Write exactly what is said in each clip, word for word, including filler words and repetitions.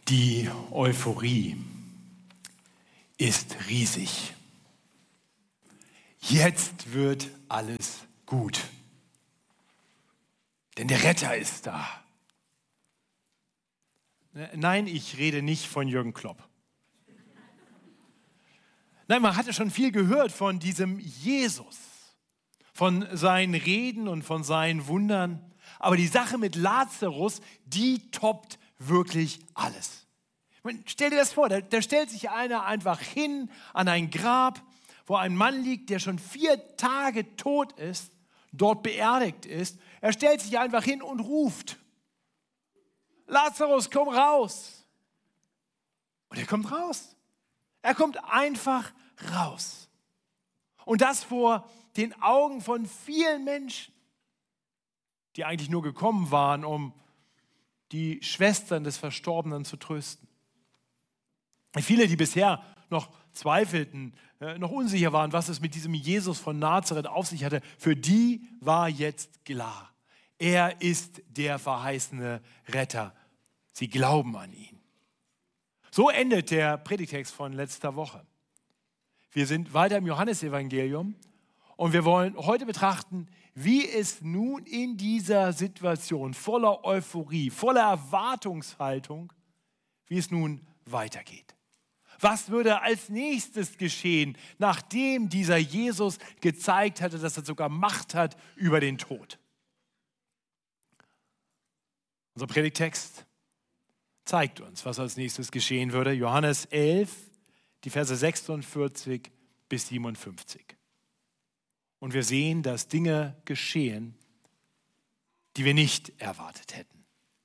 Die Euphorie ist riesig. Jetzt wird alles gut. Denn der Retter ist da. Nein, ich rede nicht von Jürgen Klopp. Nein, man hatte schon viel gehört von diesem Jesus, von seinen Reden und von seinen Wundern. Aber die Sache mit Lazarus, die toppt wirklich alles. Stell dir das vor, da, da stellt sich einer einfach hin an ein Grab, wo ein Mann liegt, der schon vier Tage tot ist, dort beerdigt ist. Er stellt sich einfach hin und ruft: Lazarus, komm raus. Und er kommt raus. Er kommt einfach raus. Und das vor den Augen von vielen Menschen, die eigentlich nur gekommen waren, um die Schwestern des Verstorbenen zu trösten. Viele, die bisher noch zweifelten, noch unsicher waren, was es mit diesem Jesus von Nazareth auf sich hatte, für die war jetzt klar: Er ist der verheißene Retter. Sie glauben an ihn. So endet der Predigtext von letzter Woche. Wir sind weiter im Johannesevangelium und wir wollen heute betrachten, wie es nun in dieser Situation voller Euphorie, voller Erwartungshaltung, wie es nun weitergeht. Was würde als nächstes geschehen, nachdem dieser Jesus gezeigt hatte, dass er sogar Macht hat über den Tod? Unser Predigtext zeigt uns, was als nächstes geschehen würde. Johannes elf, die Verse sechsundvierzig bis siebenundfünfzig. Und wir sehen, dass Dinge geschehen, die wir nicht erwartet hätten.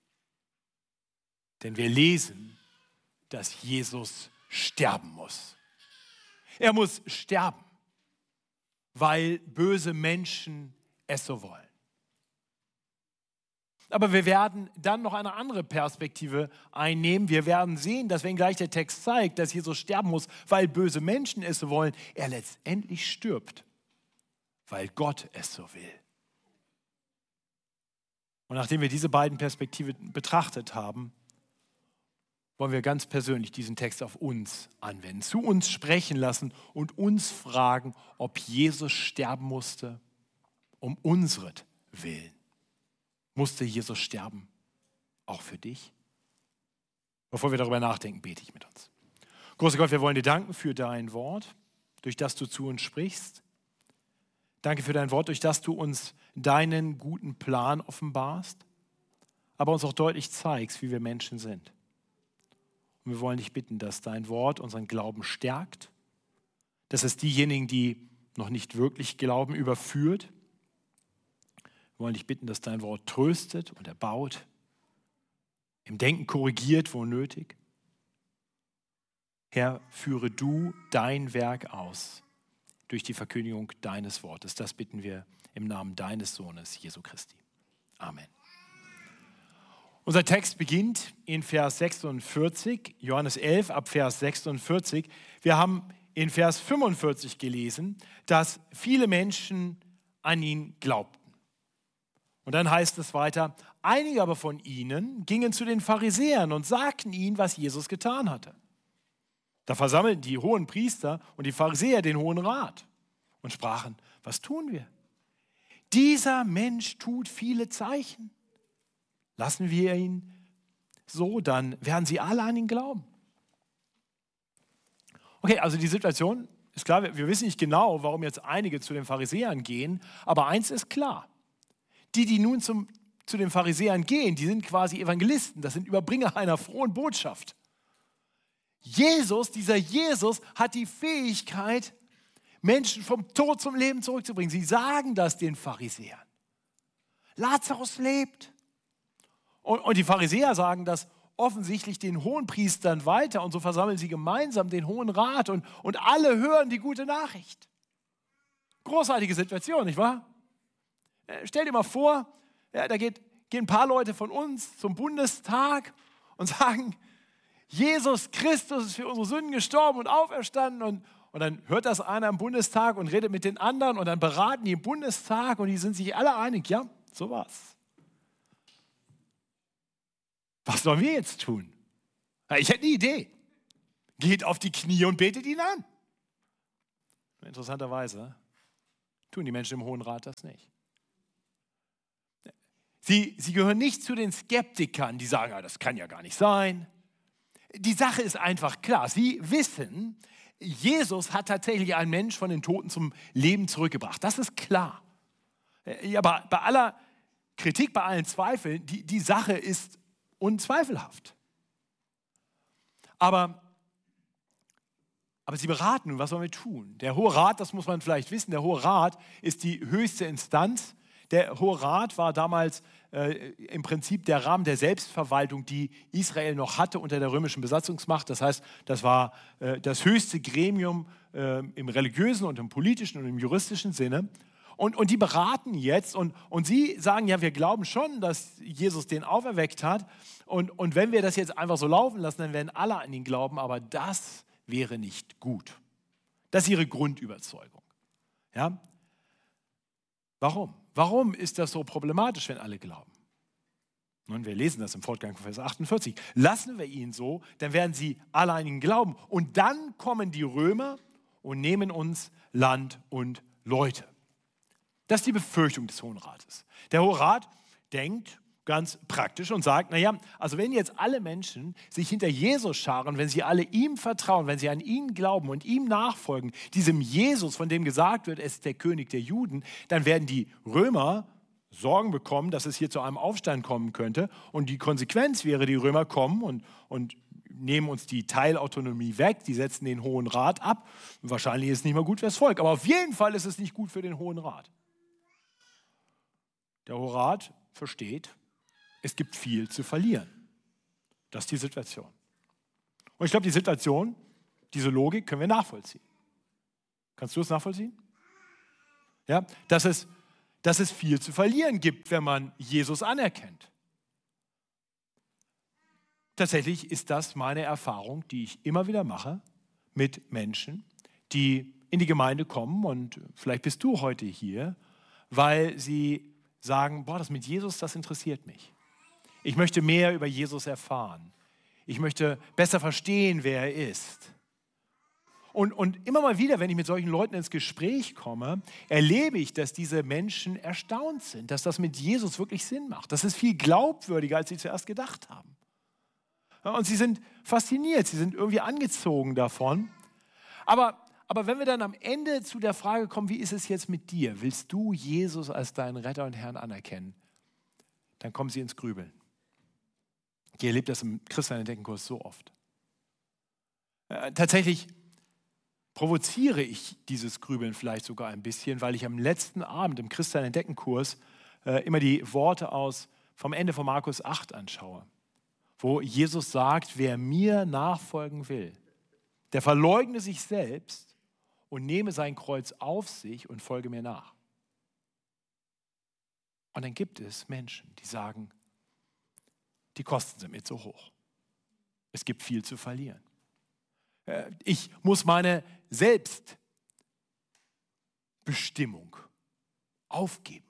Denn wir lesen, dass Jesus sterben muss. Er muss sterben, weil böse Menschen es so wollen. Aber wir werden dann noch eine andere Perspektive einnehmen. Wir werden sehen, dass wenngleich der Text zeigt, dass Jesus sterben muss, weil böse Menschen es so wollen, er letztendlich stirbt, weil Gott es so will. Und nachdem wir diese beiden Perspektiven betrachtet haben, wollen wir ganz persönlich diesen Text auf uns anwenden, zu uns sprechen lassen und uns fragen, ob Jesus sterben musste, um unseretwillen. Musste Jesus sterben, auch für dich? Bevor wir darüber nachdenken, bete ich mit uns. Großer Gott, wir wollen dir danken für dein Wort, durch das du zu uns sprichst. Danke für dein Wort, durch das du uns deinen guten Plan offenbarst, aber uns auch deutlich zeigst, wie wir Menschen sind. Und wir wollen dich bitten, dass dein Wort unseren Glauben stärkt, dass es diejenigen, die noch nicht wirklich glauben, überführt. Wir wollen dich bitten, dass dein Wort tröstet und erbaut, im Denken korrigiert, wo nötig. Herr, führe du dein Werk aus durch die Verkündigung deines Wortes. Das bitten wir im Namen deines Sohnes, Jesu Christi. Amen. Unser Text beginnt in Vers sechsundvierzig, Johannes elf ab Vers sechsundvierzig. Wir haben in Vers fünfundvierzig gelesen, dass viele Menschen an ihn glaubten. Und dann heißt es weiter: Einige aber von ihnen gingen zu den Pharisäern und sagten ihnen, was Jesus getan hatte. Da versammelten die hohen Priester und die Pharisäer den Hohen Rat und sprachen: Was tun wir? Dieser Mensch tut viele Zeichen. Lassen wir ihn so, dann werden sie alle an ihn glauben. Okay, also die Situation ist klar, wir wissen nicht genau, warum jetzt einige zu den Pharisäern gehen, aber eins ist klar: Die, die nun zum, zu den Pharisäern gehen, die sind quasi Evangelisten, das sind Überbringer einer frohen Botschaft. Jesus, dieser Jesus, hat die Fähigkeit, Menschen vom Tod zum Leben zurückzubringen. Sie sagen das den Pharisäern. Lazarus lebt. Und, und die Pharisäer sagen das offensichtlich den Hohenpriestern weiter und so versammeln sie gemeinsam den Hohen Rat und, und alle hören die gute Nachricht. Großartige Situation, nicht wahr? Stell dir mal vor, ja, da geht, gehen ein paar Leute von uns zum Bundestag und sagen: Jesus Christus ist für unsere Sünden gestorben und auferstanden. Und, und dann hört das einer im Bundestag und redet mit den anderen und dann beraten die im Bundestag und die sind sich alle einig: Ja, so war's. Was sollen wir jetzt tun? Ich hätte eine Idee. Geht auf die Knie und betet ihn an. Interessanterweise tun die Menschen im Hohen Rat das nicht. Sie, sie gehören nicht zu den Skeptikern, die sagen, ja, das kann ja gar nicht sein. Die Sache ist einfach klar. Sie wissen, Jesus hat tatsächlich einen Mensch von den Toten zum Leben zurückgebracht. Das ist klar. Ja, aber bei aller Kritik, bei allen Zweifeln, die, die Sache ist unzweifelhaft. Aber, aber sie beraten nun, was sollen wir tun? Der Hohe Rat, das muss man vielleicht wissen, der Hohe Rat ist die höchste Instanz. Der Hohe Rat war damals äh, im Prinzip der Rahmen der Selbstverwaltung, die Israel noch hatte unter der römischen Besatzungsmacht. Das heißt, das war äh, das höchste Gremium äh, im religiösen und im politischen und im juristischen Sinne. Und, und die beraten jetzt und, und sie sagen, ja, wir glauben schon, dass Jesus den auferweckt hat. Und, und wenn wir das jetzt einfach so laufen lassen, dann werden alle an ihn glauben, aber das wäre nicht gut. Das ist ihre Grundüberzeugung. Ja? Warum? Warum ist das so problematisch, wenn alle glauben? Nun, wir lesen das im Fortgang von Vers achtundvierzig. Lassen wir ihn so, dann werden sie alle an ihn glauben. Und dann kommen die Römer und nehmen uns Land und Leute. Das ist die Befürchtung des Hohen Rates. Der Hohe Rat denkt ganz praktisch und sagt, naja, also wenn jetzt alle Menschen sich hinter Jesus scharen, wenn sie alle ihm vertrauen, wenn sie an ihn glauben und ihm nachfolgen, diesem Jesus, von dem gesagt wird, er ist der König der Juden, dann werden die Römer Sorgen bekommen, dass es hier zu einem Aufstand kommen könnte. Und die Konsequenz wäre, die Römer kommen und, und nehmen uns die Teilautonomie weg, die setzen den Hohen Rat ab. Und wahrscheinlich ist es nicht mal gut fürs Volk, aber auf jeden Fall ist es nicht gut für den Hohen Rat. Der Hohe Rat versteht, es gibt viel zu verlieren. Das ist die Situation. Und ich glaube, die Situation, diese Logik können wir nachvollziehen. Kannst du es nachvollziehen? Ja, dass es, dass es viel zu verlieren gibt, wenn man Jesus anerkennt. Tatsächlich ist das meine Erfahrung, die ich immer wieder mache mit Menschen, die in die Gemeinde kommen, und vielleicht bist du heute hier, weil sie sagen, boah, das mit Jesus, das interessiert mich. Ich möchte mehr über Jesus erfahren. Ich möchte besser verstehen, wer er ist. Und, und immer mal wieder, wenn ich mit solchen Leuten ins Gespräch komme, erlebe ich, dass diese Menschen erstaunt sind, dass das mit Jesus wirklich Sinn macht. Das ist viel glaubwürdiger, als sie zuerst gedacht haben. Und sie sind fasziniert, sie sind irgendwie angezogen davon. Aber, aber wenn wir dann am Ende zu der Frage kommen, wie ist es jetzt mit dir? Willst du Jesus als deinen Retter und Herrn anerkennen? Dann kommen sie ins Grübeln. Ich erlebe das im Christian-Entdecken-Kurs so oft. Äh, tatsächlich provoziere ich dieses Grübeln vielleicht sogar ein bisschen, weil ich am letzten Abend im Christian-Entdecken-Kurs äh, immer die Worte aus vom Ende von Markus acht anschaue, wo Jesus sagt, wer mir nachfolgen will, der verleugne sich selbst und nehme sein Kreuz auf sich und folge mir nach. Und dann gibt es Menschen, die sagen, die Kosten sind mir zu hoch. Es gibt viel zu verlieren. Ich muss meine Selbstbestimmung aufgeben.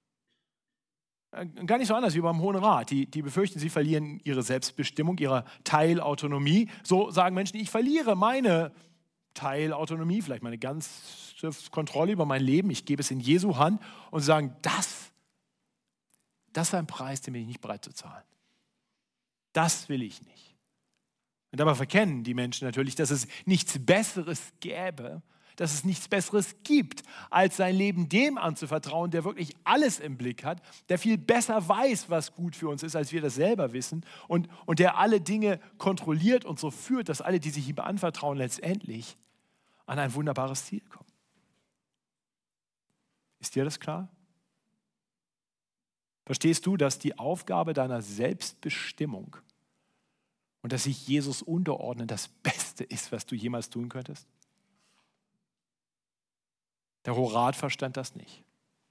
Gar nicht so anders wie beim Hohen Rat. Die, die befürchten, sie verlieren ihre Selbstbestimmung, ihre Teilautonomie. So sagen Menschen, ich verliere meine Teilautonomie, vielleicht meine ganze Kontrolle über mein Leben. Ich gebe es in Jesu Hand. Und sie sagen, das, das ist ein Preis, den bin ich nicht bereit zu zahlen. Das will ich nicht. Und dabei verkennen die Menschen natürlich, dass es nichts Besseres gäbe, dass es nichts Besseres gibt, als sein Leben dem anzuvertrauen, der wirklich alles im Blick hat, der viel besser weiß, was gut für uns ist, als wir das selber wissen, und, und der alle Dinge kontrolliert und so führt, dass alle, die sich ihm anvertrauen, letztendlich an ein wunderbares Ziel kommen. Ist dir das klar? Verstehst du, dass die Aufgabe deiner Selbstbestimmung und dass sich Jesus unterordnen das Beste ist, was du jemals tun könntest? Der Hohe Rat verstand das nicht.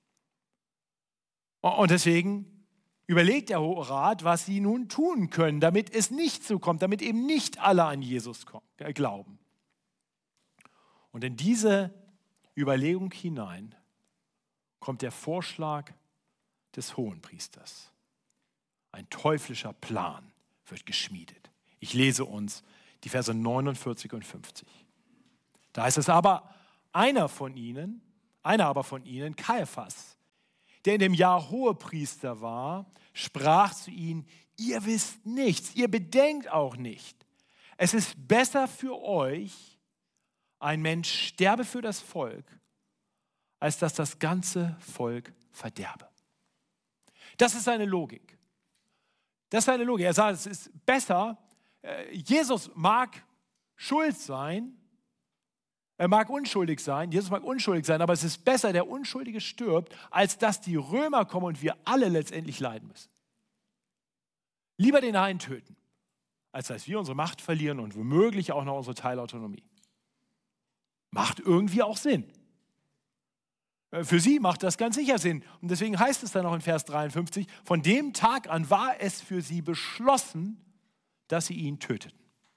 Und deswegen überlegt der Hohe Rat, was sie nun tun können, damit es nicht so kommt, damit eben nicht alle an Jesus glauben. Und in diese Überlegung hinein kommt der Vorschlag des Hohenpriesters. Ein teuflischer Plan wird geschmiedet. Ich lese uns die Verse neunundvierzig und fünfzig. Da heißt es aber, einer von ihnen, einer aber von ihnen, Kaiphas, der in dem Jahr Hohepriester war, sprach zu ihnen, ihr wisst nichts, ihr bedenkt auch nicht. Es ist besser für euch, ein Mensch sterbe für das Volk, als dass das ganze Volk verderbe. Das ist seine Logik. Das ist seine Logik. Er sagt, es ist besser, Jesus mag schuld sein, er mag unschuldig sein, Jesus mag unschuldig sein, aber es ist besser, der Unschuldige stirbt, als dass die Römer kommen und wir alle letztendlich leiden müssen. Lieber den einen töten, als dass wir unsere Macht verlieren und womöglich auch noch unsere Teilautonomie. Macht irgendwie auch Sinn. Für sie macht das ganz sicher Sinn. Und deswegen heißt es dann noch in Vers dreiundfünfzig, von dem Tag an war es für sie beschlossen, dass sie ihn töteten.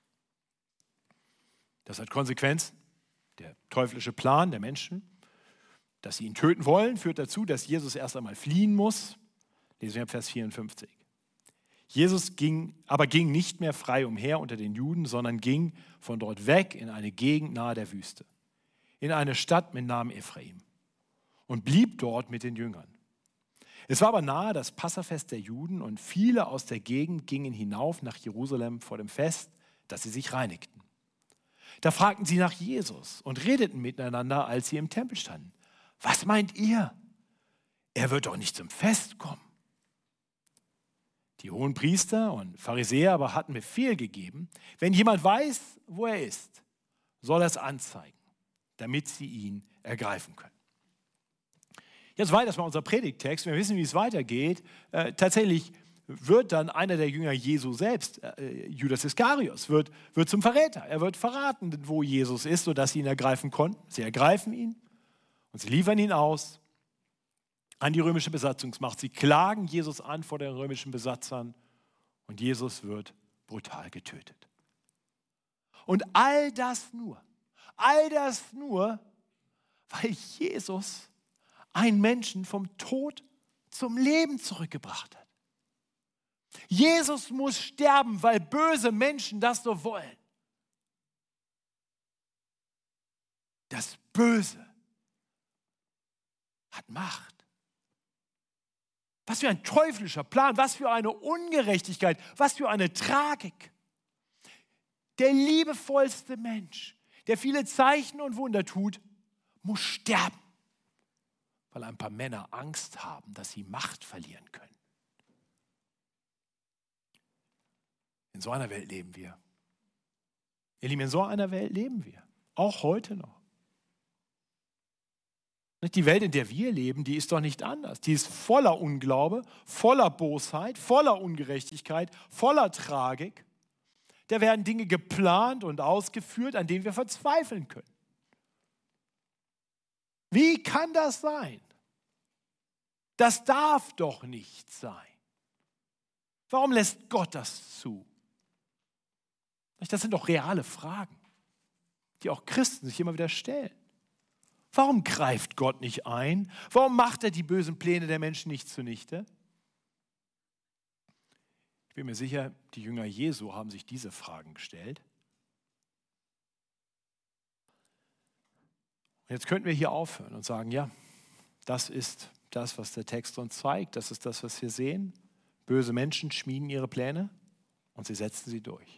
Das hat Konsequenzen. Der teuflische Plan der Menschen, dass sie ihn töten wollen, führt dazu, dass Jesus erst einmal fliehen muss. Lesen wir ab Vers vierundfünfzig. Jesus ging, aber ging nicht mehr frei umher unter den Juden, sondern ging von dort weg in eine Gegend nahe der Wüste, in eine Stadt mit Namen Ephraim und blieb dort mit den Jüngern. Es war aber nahe das Passafest der Juden und viele aus der Gegend gingen hinauf nach Jerusalem vor dem Fest, dass sie sich reinigten. Da fragten sie nach Jesus und redeten miteinander, als sie im Tempel standen. Was meint ihr? Er wird doch nicht zum Fest kommen. Die Hohenpriester und Pharisäer aber hatten Befehl gegeben, wenn jemand weiß, wo er ist, soll er es anzeigen, damit sie ihn ergreifen können. Jetzt weiter, das war unser Predigttext. Wir wissen, wie es weitergeht. Äh, tatsächlich wird dann einer der Jünger Jesu selbst, äh, Judas Iskariot, wird, wird zum Verräter. Er wird verraten, wo Jesus ist, sodass sie ihn ergreifen konnten. Sie ergreifen ihn und sie liefern ihn aus an die römische Besatzungsmacht. Sie klagen Jesus an vor den römischen Besatzern und Jesus wird brutal getötet. Und all das nur, all das nur, weil Jesus einen Menschen vom Tod zum Leben zurückgebracht hat. Jesus muss sterben, weil böse Menschen das so wollen. Das Böse hat Macht. Was für ein teuflischer Plan, was für eine Ungerechtigkeit, was für eine Tragik. Der liebevollste Mensch, der viele Zeichen und Wunder tut, muss sterben, weil ein paar Männer Angst haben, dass sie Macht verlieren können. In so einer Welt leben wir. Ihr Lieben, in so einer Welt leben wir. Auch heute noch. Die Welt, in der wir leben, die ist doch nicht anders. Die ist voller Unglaube, voller Bosheit, voller Ungerechtigkeit, voller Tragik. Da werden Dinge geplant und ausgeführt, an denen wir verzweifeln können. Wie kann das sein? Das darf doch nicht sein. Warum lässt Gott das zu? Das sind doch reale Fragen, die auch Christen sich immer wieder stellen. Warum greift Gott nicht ein? Warum macht er die bösen Pläne der Menschen nicht zunichte? Ich bin mir sicher, die Jünger Jesu haben sich diese Fragen gestellt. Und jetzt könnten wir hier aufhören und sagen, ja, das ist das, was der Text uns zeigt. Das ist das, was wir sehen. Böse Menschen schmieden ihre Pläne und sie setzen sie durch.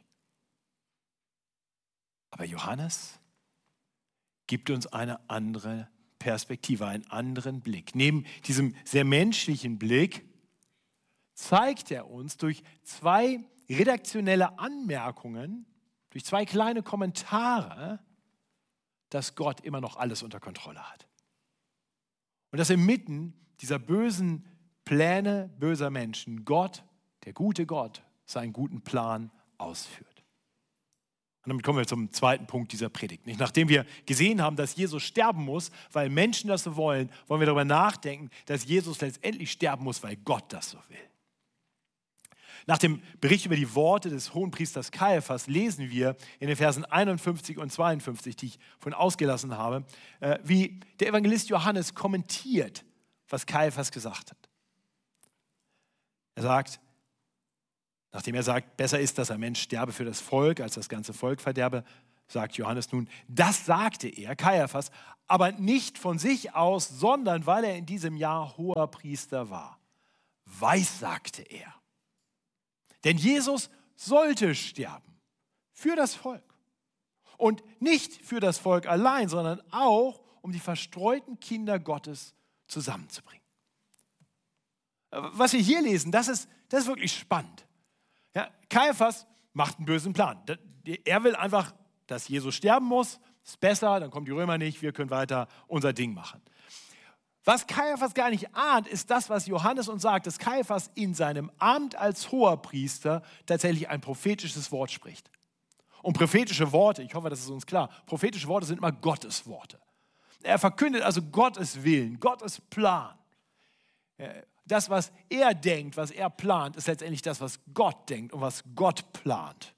Aber Johannes gibt uns eine andere Perspektive, einen anderen Blick. Neben diesem sehr menschlichen Blick zeigt er uns durch zwei redaktionelle Anmerkungen, durch zwei kleine Kommentare, dass Gott immer noch alles unter Kontrolle hat. Und dass inmitten dieser bösen Pläne böser Menschen Gott, der gute Gott, seinen guten Plan ausführt. Und damit kommen wir zum zweiten Punkt dieser Predigt. Nicht? Nachdem wir gesehen haben, dass Jesus sterben muss, weil Menschen das so wollen, wollen wir darüber nachdenken, dass Jesus letztendlich sterben muss, weil Gott das so will. Nach dem Bericht über die Worte des Hohenpriesters Kaiphas lesen wir in den Versen einundfünfzig und zweiundfünfzig, die ich vorhin ausgelassen habe, wie der Evangelist Johannes kommentiert, was Kaiphas gesagt hat. Er sagt, Nachdem er sagt, besser ist, dass ein Mensch sterbe für das Volk, als das ganze Volk verderbe, sagt Johannes nun, das sagte er, Kaiaphas, aber nicht von sich aus, sondern weil er in diesem Jahr Hoherpriester war. Weissagte er. Denn Jesus sollte sterben für das Volk. Und nicht für das Volk allein, sondern auch, um die verstreuten Kinder Gottes zusammenzubringen. Was wir hier lesen, das ist, das ist wirklich spannend. Ja, Kaiaphas macht einen bösen Plan. Er will einfach, dass Jesus sterben muss. Ist besser, dann kommen die Römer nicht, wir können weiter unser Ding machen. Was Kaiaphas gar nicht ahnt, ist das, was Johannes uns sagt, dass Kaiaphas in seinem Amt als Hoherpriester tatsächlich ein prophetisches Wort spricht. Und prophetische Worte, ich hoffe, das ist uns klar, prophetische Worte sind immer Gottes Worte. Er verkündet also Gottes Willen, Gottes Plan. Das, was er denkt, was er plant, ist letztendlich das, was Gott denkt und was Gott plant.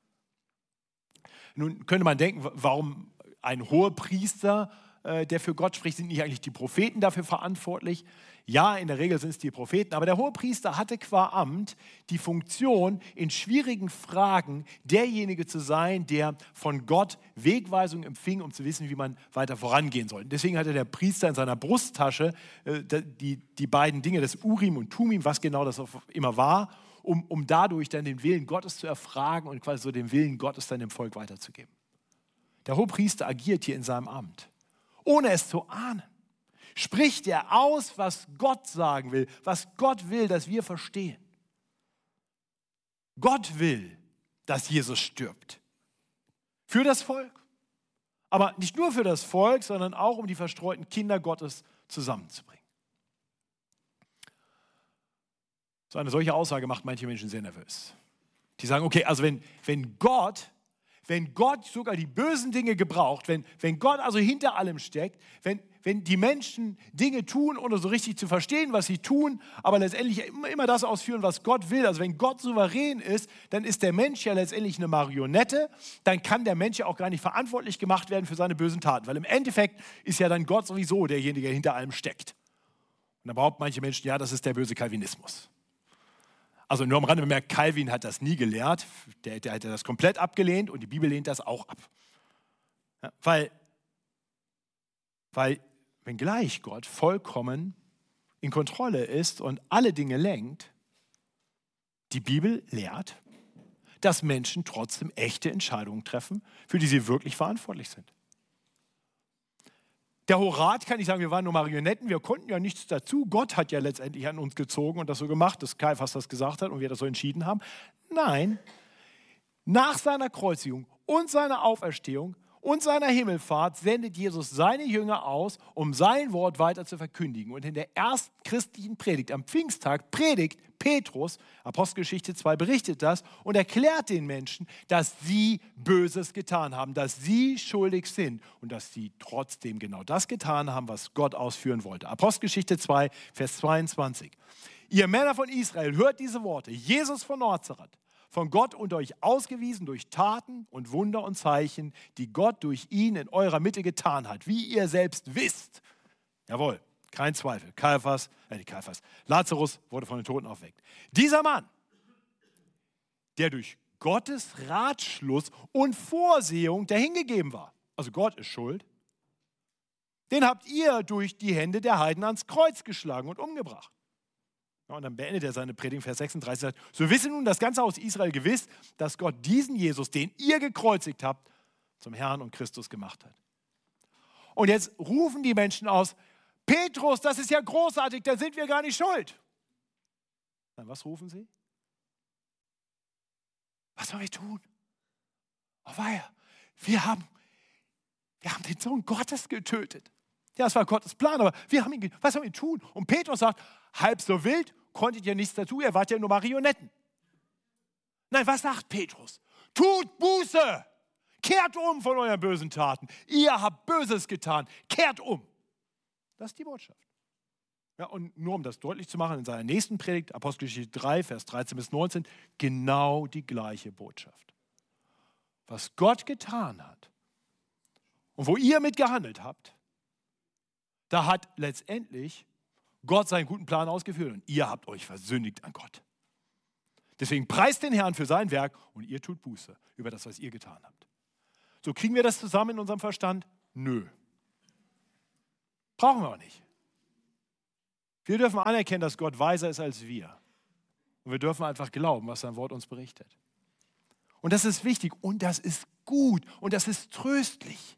Nun könnte man denken, warum ein Hohepriester, äh, der für Gott spricht, sind nicht eigentlich die Propheten dafür verantwortlich? Ja, in der Regel sind es die Propheten, aber der Hohepriester hatte qua Amt die Funktion, in schwierigen Fragen derjenige zu sein, der von Gott Wegweisung empfing, um zu wissen, wie man weiter vorangehen soll. Deswegen hatte der Priester in seiner Brusttasche äh, die, die beiden Dinge, das Urim und Tumim, was genau das immer war, um, um dadurch dann den Willen Gottes zu erfragen und quasi so den Willen Gottes dann dem Volk weiterzugeben. Der Hohepriester agiert hier in seinem Amt, ohne es zu ahnen. Spricht er aus, was Gott sagen will, was Gott will, dass wir verstehen. Gott will, dass Jesus stirbt. Für das Volk. Aber nicht nur für das Volk, sondern auch, um die verstreuten Kinder Gottes zusammenzubringen. So eine solche Aussage macht manche Menschen sehr nervös. Die sagen, okay, also wenn, wenn Gott... Wenn Gott sogar die bösen Dinge gebraucht, wenn, wenn Gott also hinter allem steckt, wenn, wenn die Menschen Dinge tun, ohne so richtig zu verstehen, was sie tun, aber letztendlich immer, immer das ausführen, was Gott will, also wenn Gott souverän ist, dann ist der Mensch ja letztendlich eine Marionette, dann kann der Mensch ja auch gar nicht verantwortlich gemacht werden für seine bösen Taten, weil im Endeffekt ist ja dann Gott sowieso derjenige, der hinter allem steckt. Und da behaupten manche Menschen, ja, das ist der böse Calvinismus. Also nur am Rande bemerkt, Calvin hat das nie gelehrt, der, der hat das komplett abgelehnt und die Bibel lehnt das auch ab. Ja, weil, weil, wenngleich Gott vollkommen in Kontrolle ist und alle Dinge lenkt, die Bibel lehrt, dass Menschen trotzdem echte Entscheidungen treffen, für die sie wirklich verantwortlich sind. Der Hoheit kann nicht sagen, wir waren nur Marionetten, wir konnten ja nichts dazu. Gott hat ja letztendlich an uns gezogen und das so gemacht, dass Kaiaphas das gesagt hat und wir das so entschieden haben. Nein, nach seiner Kreuzigung und seiner Auferstehung und seiner Himmelfahrt sendet Jesus seine Jünger aus, um sein Wort weiter zu verkündigen. Und in der ersten christlichen Predigt, am Pfingsttag, predigt Petrus, Apostelgeschichte zwei berichtet das und erklärt den Menschen, dass sie Böses getan haben, dass sie schuldig sind und dass sie trotzdem genau das getan haben, was Gott ausführen wollte. Apostelgeschichte zwei, Vers zweiundzwanzig. Ihr Männer von Israel, hört diese Worte. Jesus von Nazareth, von Gott unter euch ausgewiesen durch Taten und Wunder und Zeichen, die Gott durch ihn in eurer Mitte getan hat, wie ihr selbst wisst. Jawohl, kein Zweifel. Kaiaphas, äh nicht Kaiaphas, Lazarus wurde von den Toten aufgeweckt. Dieser Mann, der durch Gottes Ratschluss und Vorsehung dahingegeben war, also Gott ist schuld, den habt ihr durch die Hände der Heiden ans Kreuz geschlagen und umgebracht. Ja, und dann beendet er seine Predigt, Vers sechsunddreißig, sagt, so wisse nun das ganze Haus Israel gewiss, dass Gott diesen Jesus, den ihr gekreuzigt habt, zum Herrn und Christus gemacht hat. Und jetzt rufen die Menschen aus, Petrus, das ist ja großartig, da sind wir gar nicht schuld. Dann was rufen sie? Was sollen wir tun? Oh weia, wir haben, wir haben den Sohn Gottes getötet. Ja, das war Gottes Plan, aber wir haben ihn, was sollen wir tun? Und Petrus sagt, halb so wild, konntet ihr nichts dazu, ihr wart ja nur Marionetten. Nein, was sagt Petrus? Tut Buße, kehrt um von euren bösen Taten. Ihr habt Böses getan, kehrt um. Das ist die Botschaft. Ja, und nur um das deutlich zu machen, in seiner nächsten Predigt, Apostelgeschichte drei, Vers dreizehn bis neunzehn, genau die gleiche Botschaft. Was Gott getan hat und wo ihr mit gehandelt habt, da hat letztendlich Gott seinen guten Plan ausgeführt und ihr habt euch versündigt an Gott. Deswegen preist den Herrn für sein Werk und ihr tut Buße über das, was ihr getan habt. So, kriegen wir das zusammen in unserem Verstand? Nö. Brauchen wir auch nicht. Wir dürfen anerkennen, dass Gott weiser ist als wir. Und wir dürfen einfach glauben, was sein Wort uns berichtet. Und das ist wichtig und das ist gut und das ist tröstlich.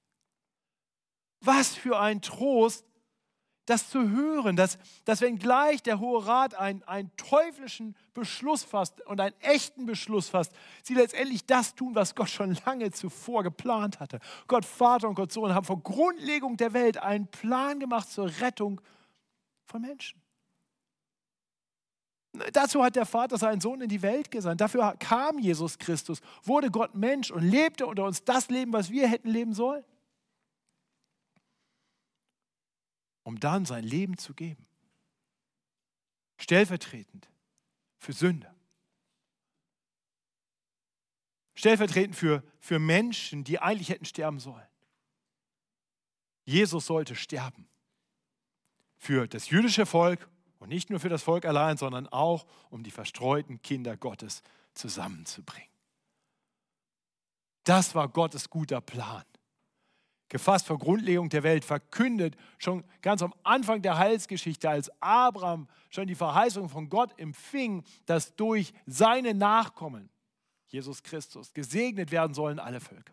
Was für ein Trost, das zu hören, dass, dass wenngleich der Hohe Rat einen, einen teuflischen Beschluss fasst und einen echten Beschluss fasst, sie letztendlich das tun, was Gott schon lange zuvor geplant hatte. Gott Vater und Gott Sohn haben vor Grundlegung der Welt einen Plan gemacht zur Rettung von Menschen. Dazu hat der Vater seinen Sohn in die Welt gesandt. Dafür kam Jesus Christus, wurde Gott Mensch und lebte unter uns das Leben, was wir hätten leben sollen. Um dann sein Leben zu geben. Stellvertretend für Sünder. Stellvertretend für, für Menschen, die eigentlich hätten sterben sollen. Jesus sollte sterben. Für das jüdische Volk und nicht nur für das Volk allein, sondern auch, um die verstreuten Kinder Gottes zusammenzubringen. Das war Gottes guter Plan. Gefasst vor Grundlegung der Welt, verkündet schon ganz am Anfang der Heilsgeschichte, als Abraham schon die Verheißung von Gott empfing, dass durch seine Nachkommen, Jesus Christus, gesegnet werden sollen alle Völker.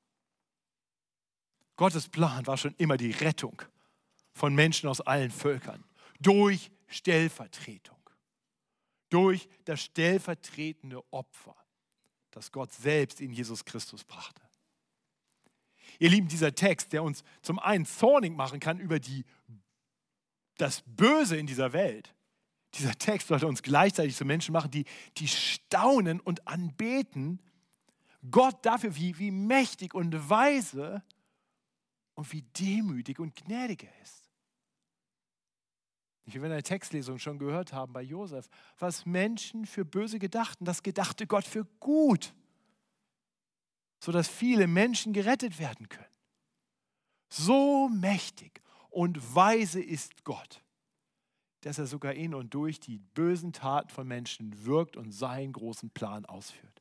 Gottes Plan war schon immer die Rettung von Menschen aus allen Völkern durch Stellvertretung, durch das stellvertretende Opfer, das Gott selbst in Jesus Christus brachte. Ihr Lieben, dieser Text, der uns zum einen zornig machen kann über die, das Böse in dieser Welt, dieser Text sollte uns gleichzeitig zu Menschen machen, die, die staunen und anbeten Gott dafür, wie, wie mächtig und weise und wie demütig und gnädig er ist. Wie wir in der Textlesung schon gehört haben bei Josef, was Menschen für böse gedachten, das gedachte Gott für gut, sodass viele Menschen gerettet werden können. So mächtig und weise ist Gott, dass er sogar in und durch die bösen Taten von Menschen wirkt und seinen großen Plan ausführt.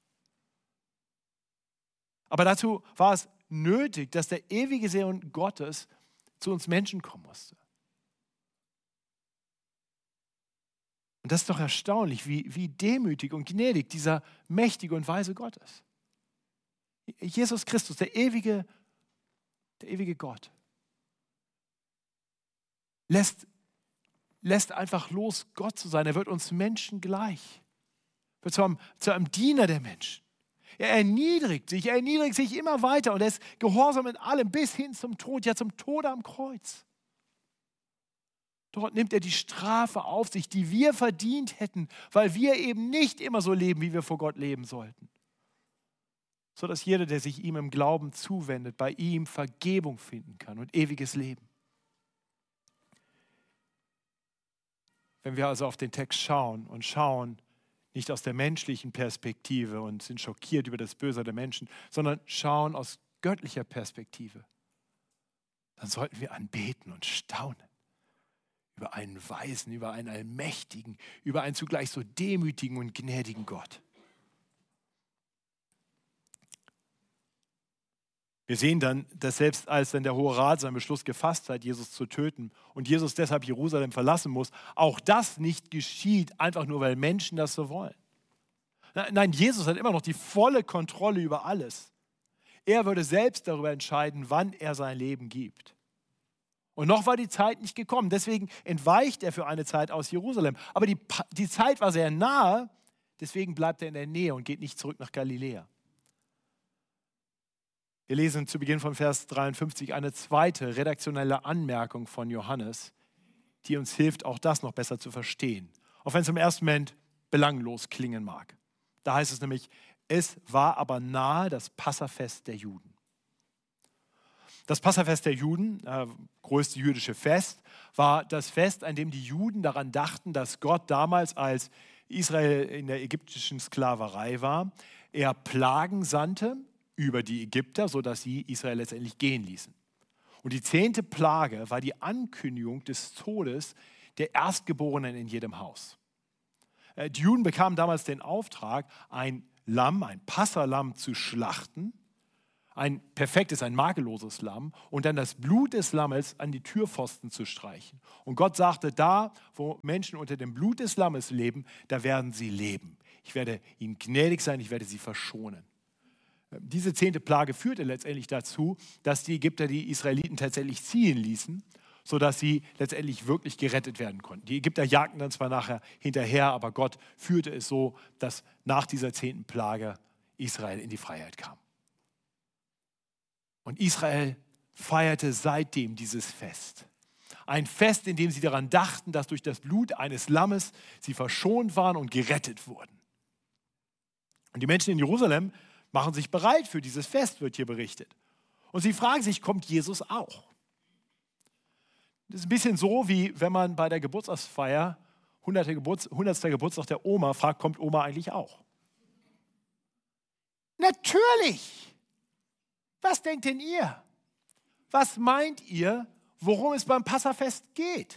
Aber dazu war es nötig, dass der ewige Sohn Gottes zu uns Menschen kommen musste. Und das ist doch erstaunlich, wie, wie demütig und gnädig dieser mächtige und weise Gott ist. Jesus Christus, der ewige, der ewige Gott, lässt, lässt einfach los, Gott zu sein. Er wird uns Menschen gleich. Wird zu einem, zu einem Diener der Menschen. Er erniedrigt sich, er erniedrigt sich immer weiter und er ist gehorsam in allem bis hin zum Tod, ja zum Tode am Kreuz. Dort nimmt er die Strafe auf sich, die wir verdient hätten, weil wir eben nicht immer so leben, wie wir vor Gott leben sollten. Sodass jeder, der sich ihm im Glauben zuwendet, bei ihm Vergebung finden kann und ewiges Leben. Wenn wir also auf den Text schauen und schauen, nicht aus der menschlichen Perspektive und sind schockiert über das Böse der Menschen, sondern schauen aus göttlicher Perspektive, dann sollten wir anbeten und staunen über einen Weisen, über einen Allmächtigen, über einen zugleich so demütigen und gnädigen Gott. Wir sehen dann, dass selbst als dann der Hohe Rat seinen Beschluss gefasst hat, Jesus zu töten und Jesus deshalb Jerusalem verlassen muss, auch das nicht geschieht, einfach nur, weil Menschen das so wollen. Nein, Jesus hat immer noch die volle Kontrolle über alles. Er würde selbst darüber entscheiden, wann er sein Leben gibt. Und noch war die Zeit nicht gekommen, deswegen entweicht er für eine Zeit aus Jerusalem. Aber die, die Zeit war sehr nahe, deswegen bleibt er in der Nähe und geht nicht zurück nach Galiläa. Wir lesen zu Beginn von Vers dreiundfünfzig eine zweite redaktionelle Anmerkung von Johannes, die uns hilft, auch das noch besser zu verstehen. Auch wenn es im ersten Moment belanglos klingen mag. Da heißt es nämlich, es war aber nahe das Passafest der Juden. Das Passafest der Juden, äh, größte jüdische Fest, war das Fest, an dem die Juden daran dachten, dass Gott damals, als Israel in der ägyptischen Sklaverei war, er Plagen sandte über die Ägypter, sodass sie Israel letztendlich gehen ließen. Und die zehnte Plage war die Ankündigung des Todes der Erstgeborenen in jedem Haus. Die Juden bekamen damals den Auftrag, ein Lamm, ein Passalamm zu schlachten, ein perfektes, ein makelloses Lamm, und dann das Blut des Lammes an die Türpfosten zu streichen. Und Gott sagte, da, wo Menschen unter dem Blut des Lammes leben, da werden sie leben. Ich werde ihnen gnädig sein, ich werde sie verschonen. Diese zehnte Plage führte letztendlich dazu, dass die Ägypter die Israeliten tatsächlich ziehen ließen, sodass sie letztendlich wirklich gerettet werden konnten. Die Ägypter jagten dann zwar nachher hinterher, aber Gott führte es so, dass nach dieser zehnten Plage Israel in die Freiheit kam. Und Israel feierte seitdem dieses Fest. Ein Fest, in dem sie daran dachten, dass durch das Blut eines Lammes sie verschont waren und gerettet wurden. Und die Menschen in Jerusalem machen sich bereit für dieses Fest, wird hier berichtet. Und sie fragen sich, kommt Jesus auch? Das ist ein bisschen so, wie wenn man bei der Geburtstagsfeier, hundertster Geburts, hundertster Geburtstag der Oma, fragt, kommt Oma eigentlich auch? Natürlich! Was denkt denn ihr? Was meint ihr, worum es beim Passafest geht?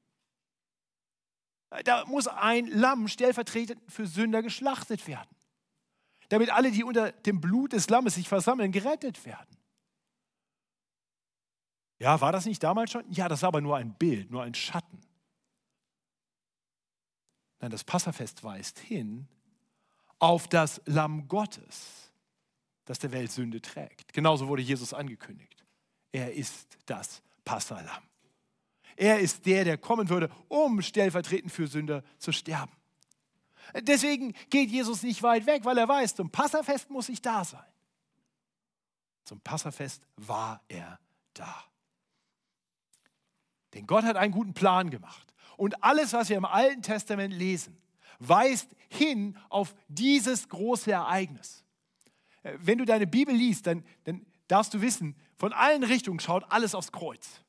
Da muss ein Lamm stellvertretend für Sünder geschlachtet werden, damit alle, die unter dem Blut des Lammes sich versammeln, gerettet werden. Ja, war das nicht damals schon? Ja, das war aber nur ein Bild, nur ein Schatten. Nein, das Passafest weist hin auf das Lamm Gottes, das der Welt Sünde trägt. Genauso wurde Jesus angekündigt. Er ist das Passalamm. Er ist der, der kommen würde, um stellvertretend für Sünder zu sterben. Deswegen geht Jesus nicht weit weg, weil er weiß, zum Passafest muss ich da sein. Zum Passafest war er da. Denn Gott hat einen guten Plan gemacht. Und alles, was wir im Alten Testament lesen, weist hin auf dieses große Ereignis. Wenn du deine Bibel liest, dann, dann darfst du wissen, von allen Richtungen schaut alles aufs Kreuz.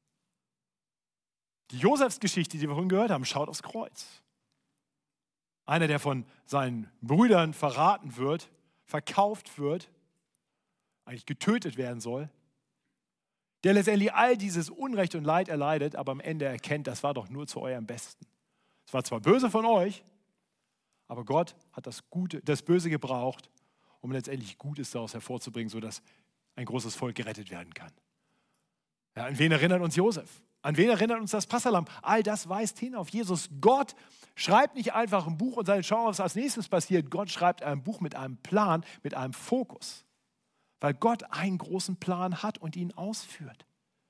Die Josefsgeschichte, die wir vorhin gehört haben, schaut aufs Kreuz. Einer, der von seinen Brüdern verraten wird, verkauft wird, eigentlich getötet werden soll, der letztendlich all dieses Unrecht und Leid erleidet, aber am Ende erkennt, das war doch nur zu eurem Besten. Es war zwar böse von euch, aber Gott hat das Gute, das Böse gebraucht, um letztendlich Gutes daraus hervorzubringen, sodass ein großes Volk gerettet werden kann. Ja, an wen erinnert uns Josef? An wen erinnert uns das Passalamm? All das weist hin auf Jesus. Gott schreibt nicht einfach ein Buch und sagt, schau, was als nächstes passiert. Gott schreibt ein Buch mit einem Plan, mit einem Fokus. Weil Gott einen großen Plan hat und ihn ausführt.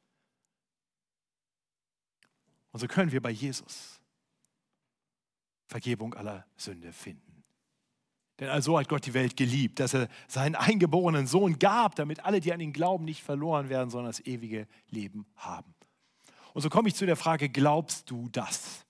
Und so können wir bei Jesus Vergebung aller Sünde finden. Denn also hat Gott die Welt geliebt, dass er seinen eingeborenen Sohn gab, damit alle, die an ihn glauben, nicht verloren werden, sondern das ewige Leben haben. Und so komme ich zu der Frage, glaubst du das?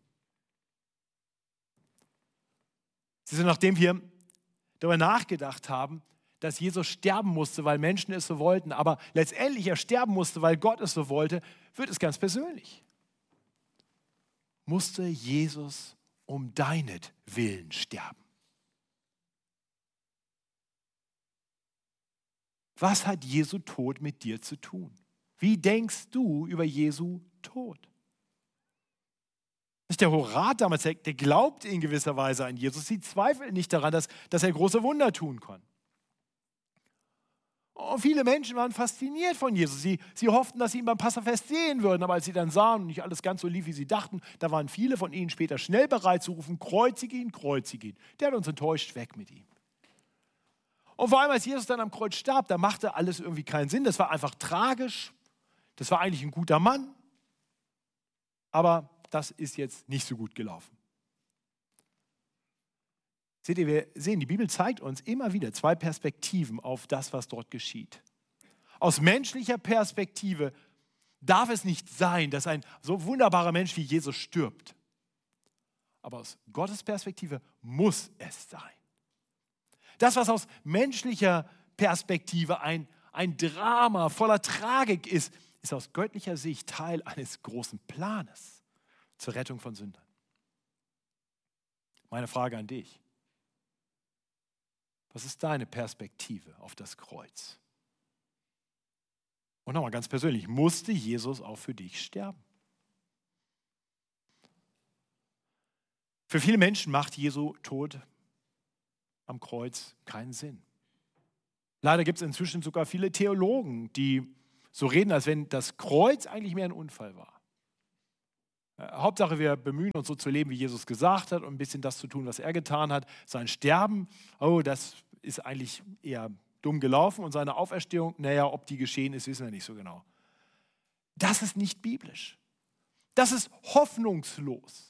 Sie sind, nachdem wir darüber nachgedacht haben, dass Jesus sterben musste, weil Menschen es so wollten, aber letztendlich er sterben musste, weil Gott es so wollte, wird es ganz persönlich. Musste Jesus um deinetwillen sterben? Was hat Jesu Tod mit dir zu tun? Wie denkst du über Jesu Tod? Der Horat damals, der, der glaubt in gewisser Weise an Jesus. Sie zweifelt nicht daran, dass, dass er große Wunder tun kann. Und viele Menschen waren fasziniert von Jesus. Sie, sie hofften, dass sie ihn beim Passafest sehen würden. Aber als sie dann sahen und nicht alles ganz so lief, wie sie dachten, da waren viele von ihnen später schnell bereit zu rufen, kreuzige ihn, kreuzige ihn. Der hat uns enttäuscht, weg mit ihm. Und vor allem, als Jesus dann am Kreuz starb, da machte alles irgendwie keinen Sinn. Das war einfach tragisch. Das war eigentlich ein guter Mann. Aber das ist jetzt nicht so gut gelaufen. Seht ihr, wir sehen, die Bibel zeigt uns immer wieder zwei Perspektiven auf das, was dort geschieht. Aus menschlicher Perspektive darf es nicht sein, dass ein so wunderbarer Mensch wie Jesus stirbt. Aber aus Gottes Perspektive muss es sein. Das, was aus menschlicher Perspektive ein, ein Drama voller Tragik ist, ist aus göttlicher Sicht Teil eines großen Planes zur Rettung von Sündern. Meine Frage an dich. Was ist deine Perspektive auf das Kreuz? Und nochmal ganz persönlich, musste Jesus auch für dich sterben? Für viele Menschen macht Jesu Tod am Kreuz keinen Sinn. Leider gibt es inzwischen sogar viele Theologen, die so reden, als wenn das Kreuz eigentlich mehr ein Unfall war. Äh, Hauptsache, wir bemühen uns so zu leben, wie Jesus gesagt hat und ein bisschen das zu tun, was er getan hat. Sein Sterben, oh, das ist eigentlich eher dumm gelaufen und seine Auferstehung, naja, ob die geschehen ist, wissen wir nicht so genau. Das ist nicht biblisch. Das ist hoffnungslos.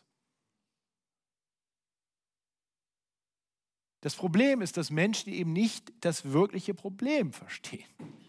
Das Problem ist, dass Menschen eben nicht das wirkliche Problem verstehen.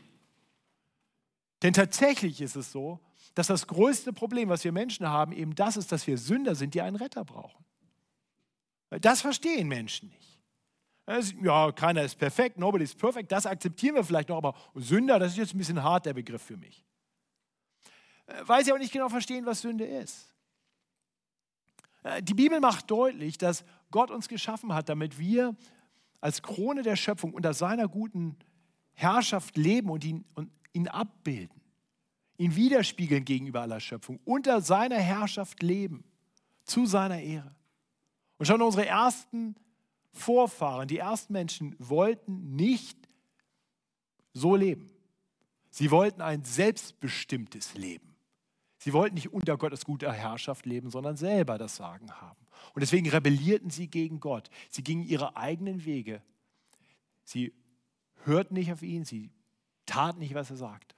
Denn tatsächlich ist es so, dass das größte Problem, was wir Menschen haben, eben das ist, dass wir Sünder sind, die einen Retter brauchen. Das verstehen Menschen nicht. Ja, keiner ist perfekt, nobody is perfect, das akzeptieren wir vielleicht noch, aber Sünder, das ist jetzt ein bisschen hart, der Begriff für mich. Weil sie auch nicht genau verstehen, was Sünde ist. Die Bibel macht deutlich, dass Gott uns geschaffen hat, damit wir als Krone der Schöpfung unter seiner guten Herrschaft leben und ihn, und ihn abbilden, ihn widerspiegeln gegenüber aller Schöpfung, unter seiner Herrschaft leben, zu seiner Ehre. Und schon unsere ersten Vorfahren, die ersten Menschen, wollten nicht so leben. Sie wollten ein selbstbestimmtes Leben. Sie wollten nicht unter Gottes guter Herrschaft leben, sondern selber das Sagen haben. Und deswegen rebellierten sie gegen Gott. Sie gingen ihre eigenen Wege. Sie hörten nicht auf ihn, sie taten nicht, was er sagte.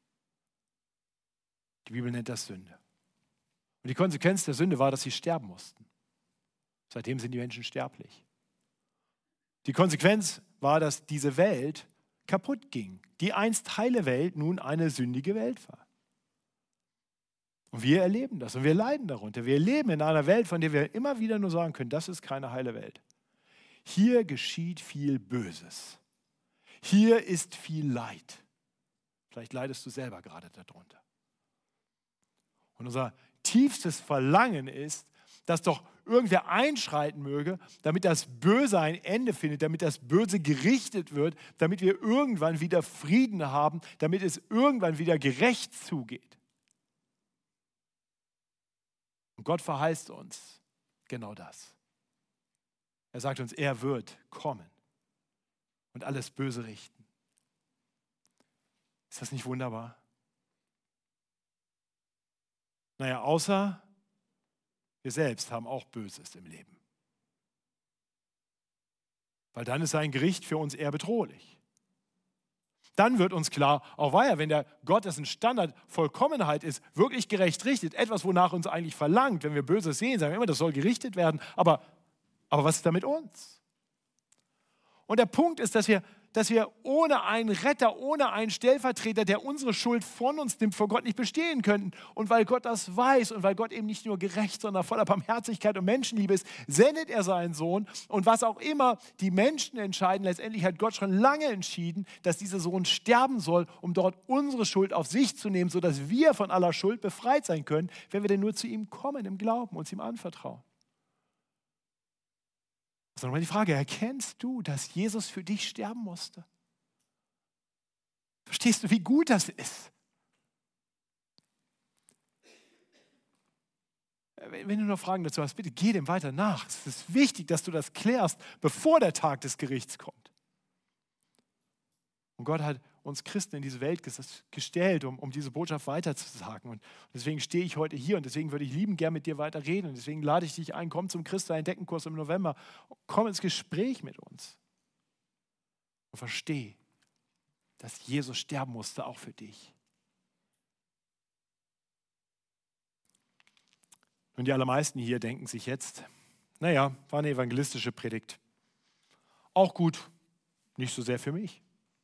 Die Bibel nennt das Sünde. Und die Konsequenz der Sünde war, dass sie sterben mussten. Seitdem sind die Menschen sterblich. Die Konsequenz war, dass diese Welt kaputt ging. Die einst heile Welt nun eine sündige Welt war. Und wir erleben das und wir leiden darunter. Wir leben in einer Welt, von der wir immer wieder nur sagen können, das ist keine heile Welt. Hier geschieht viel Böses. Hier ist viel Leid. Vielleicht leidest du selber gerade darunter. Und unser tiefstes Verlangen ist, dass doch irgendwer einschreiten möge, damit das Böse ein Ende findet, damit das Böse gerichtet wird, damit wir irgendwann wieder Frieden haben, damit es irgendwann wieder gerecht zugeht. Und Gott verheißt uns genau das. Er sagt uns, er wird kommen und alles Böse richten. Ist das nicht wunderbar? Naja, außer wir selbst haben auch Böses im Leben. Weil dann ist sein Gericht für uns eher bedrohlich. Dann wird uns klar, auch weiter, wenn der Gott, dessen Standard Vollkommenheit ist, wirklich gerecht richtet, etwas, wonach uns eigentlich verlangt, wenn wir Böses sehen, sagen wir immer, das soll gerichtet werden, aber, aber was ist da mit uns? Und der Punkt ist, dass wir, dass wir ohne einen Retter, ohne einen Stellvertreter, der unsere Schuld von uns nimmt, vor Gott nicht bestehen könnten. Und weil Gott das weiß und weil Gott eben nicht nur gerecht, sondern voller Barmherzigkeit und Menschenliebe ist, sendet er seinen Sohn. Und was auch immer die Menschen entscheiden, letztendlich hat Gott schon lange entschieden, dass dieser Sohn sterben soll, um dort unsere Schuld auf sich zu nehmen, sodass wir von aller Schuld befreit sein können, wenn wir denn nur zu ihm kommen im Glauben und uns ihm anvertrauen. Das ist nochmal die Frage, erkennst du, dass Jesus für dich sterben musste? Verstehst du, wie gut das ist? Wenn du noch Fragen dazu hast, bitte geh dem weiter nach. Es ist wichtig, dass du das klärst, bevor der Tag des Gerichts kommt. Und Gott hat uns Christen in diese Welt gestellt, um, um diese Botschaft weiterzusagen. Und deswegen stehe ich heute hier und deswegen würde ich lieben gern mit dir weiter reden. Und deswegen lade ich dich ein, komm zum Christus-Entdecken-Kurs im November. Komm ins Gespräch mit uns. Und versteh, dass Jesus sterben musste, auch für dich. Und die allermeisten hier denken sich jetzt, naja, war eine evangelistische Predigt. Auch gut, nicht so sehr für mich.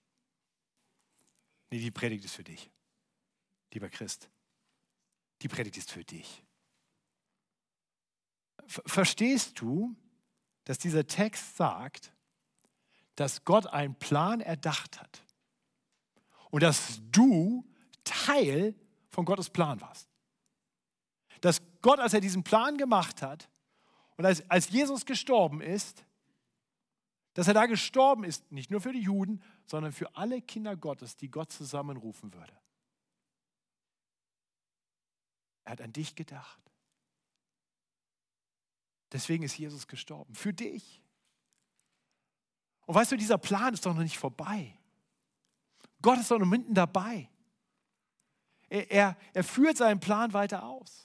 Nee, die Predigt ist für dich, lieber Christ. Die Predigt ist für dich. Verstehst du, dass dieser Text sagt, dass Gott einen Plan erdacht hat und dass du Teil von Gottes Plan warst? Dass Gott, als er diesen Plan gemacht hat und als, als Jesus gestorben ist, dass er da gestorben ist, nicht nur für die Juden, sondern für alle Kinder Gottes, die Gott zusammenrufen würde. Er hat an dich gedacht. Deswegen ist Jesus gestorben. Für dich. Und weißt du, dieser Plan ist doch noch nicht vorbei. Gott ist doch noch mitten dabei. Er, er, er führt seinen Plan weiter aus.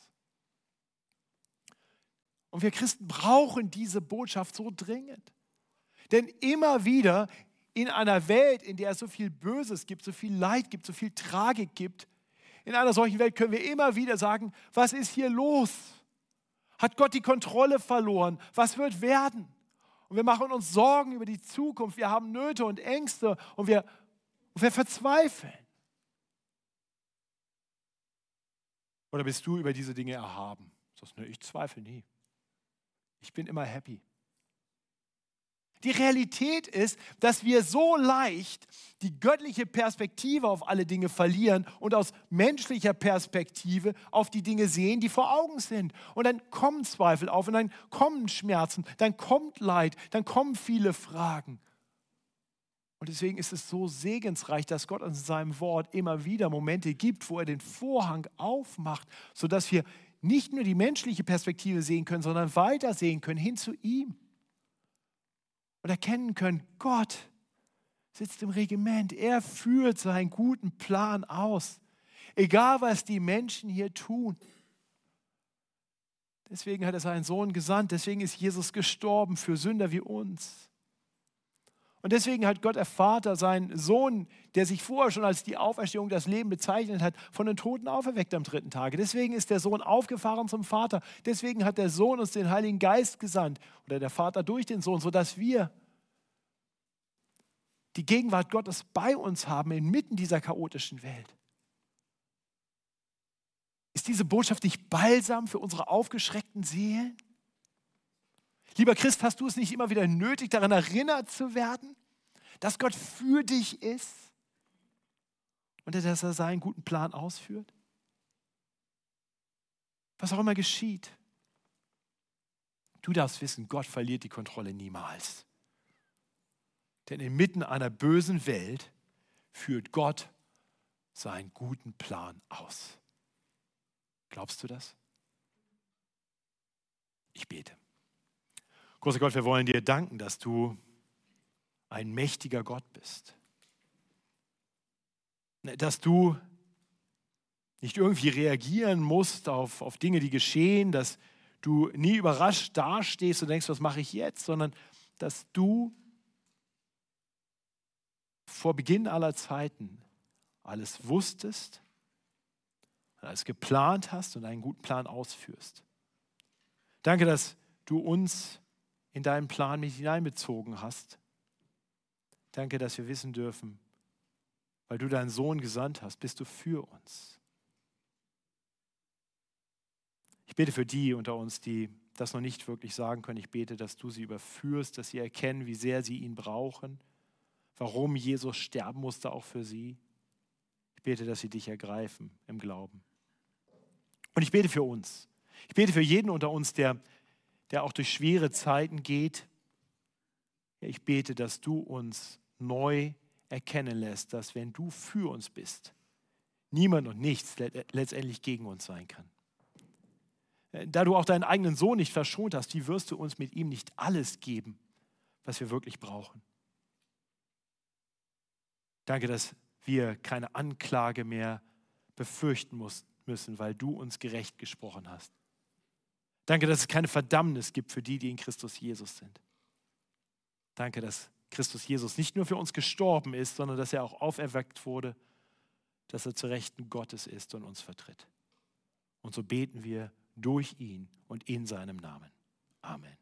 Und wir Christen brauchen diese Botschaft so dringend. Denn immer wieder in einer Welt, in der es so viel Böses gibt, so viel Leid gibt, so viel Tragik gibt, in einer solchen Welt können wir immer wieder sagen, was ist hier los? Hat Gott die Kontrolle verloren? Was wird werden? Und wir machen uns Sorgen über die Zukunft. Wir haben Nöte und Ängste und wir, und wir verzweifeln. Oder bist du über diese Dinge erhaben? Du sagst, ne, ich zweifle nie. Ich bin immer happy. Die Realität ist, dass wir so leicht die göttliche Perspektive auf alle Dinge verlieren und aus menschlicher Perspektive auf die Dinge sehen, die vor Augen sind. Und dann kommen Zweifel auf und dann kommen Schmerzen, dann kommt Leid, dann kommen viele Fragen. Und deswegen ist es so segensreich, dass Gott in seinem Wort immer wieder Momente gibt, wo er den Vorhang aufmacht, sodass wir nicht nur die menschliche Perspektive sehen können, sondern weiter sehen können hin zu ihm. Und erkennen können, Gott sitzt im Regiment. Er führt seinen guten Plan aus. Egal, was die Menschen hier tun. Deswegen hat er seinen Sohn gesandt. Deswegen ist Jesus gestorben für Sünder wie uns. Und deswegen hat Gott, der Vater, seinen Sohn, der sich vorher schon als die Auferstehung, das Leben bezeichnet hat, von den Toten auferweckt am dritten Tage. Deswegen ist der Sohn aufgefahren zum Vater. Deswegen hat der Sohn uns den Heiligen Geist gesandt oder der Vater durch den Sohn, sodass wir die Gegenwart Gottes bei uns haben inmitten dieser chaotischen Welt. Ist diese Botschaft nicht balsam für unsere aufgeschreckten Seelen? Lieber Christ, hast du es nicht immer wieder nötig, daran erinnert zu werden, dass Gott für dich ist und dass er seinen guten Plan ausführt? Was auch immer geschieht, du darfst wissen, Gott verliert die Kontrolle niemals. Denn inmitten einer bösen Welt führt Gott seinen guten Plan aus. Glaubst du das? Ich bete. Großer Gott, wir wollen dir danken, dass du ein mächtiger Gott bist. Dass du nicht irgendwie reagieren musst auf, auf Dinge, die geschehen, dass du nie überrascht dastehst und denkst, was mache ich jetzt, sondern dass du vor Beginn aller Zeiten alles wusstest, alles geplant hast und einen guten Plan ausführst. Danke, dass du uns in deinen Plan mit hineinbezogen hast. Danke, dass wir wissen dürfen, weil du deinen Sohn gesandt hast, bist du für uns. Ich bete für die unter uns, die das noch nicht wirklich sagen können. Ich bete, dass du sie überführst, dass sie erkennen, wie sehr sie ihn brauchen, warum Jesus sterben musste auch für sie. Ich bete, dass sie dich ergreifen im Glauben. Und ich bete für uns. Ich bete für jeden unter uns, der der auch durch schwere Zeiten geht. Ja, ich bete, dass du uns neu erkennen lässt, dass wenn du für uns bist, niemand und nichts letztendlich gegen uns sein kann. Da du auch deinen eigenen Sohn nicht verschont hast, wie wirst du uns mit ihm nicht alles geben, was wir wirklich brauchen? Danke, dass wir keine Anklage mehr befürchten müssen, weil du uns gerecht gesprochen hast. Danke, dass es keine Verdammnis gibt für die, die in Christus Jesus sind. Danke, dass Christus Jesus nicht nur für uns gestorben ist, sondern dass er auch auferweckt wurde, dass er zur Rechten Gottes ist und uns vertritt. Und so beten wir durch ihn und in seinem Namen. Amen.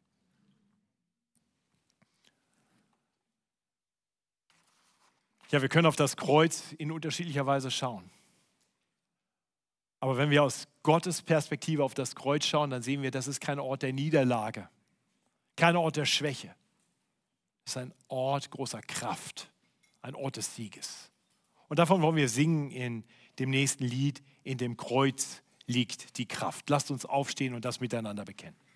Ja, wir können auf das Kreuz in unterschiedlicher Weise schauen. Aber wenn wir aus Gottes Perspektive auf das Kreuz schauen, dann sehen wir, das ist kein Ort der Niederlage, kein Ort der Schwäche. Es ist ein Ort großer Kraft, ein Ort des Sieges. Und davon wollen wir singen in dem nächsten Lied, in dem Kreuz liegt die Kraft. Lasst uns aufstehen und das miteinander bekennen.